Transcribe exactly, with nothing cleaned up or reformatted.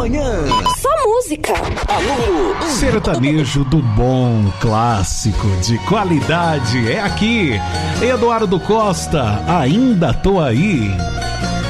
manhã. Só música. A número um. Sertanejo do bom, clássico, de qualidade. É aqui. Eduardo Costa, ainda tô aí.